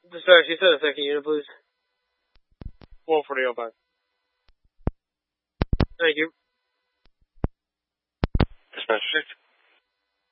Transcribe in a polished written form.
Sorry, she said a second unit, please. 140.05. Thank you. Dispatch 6.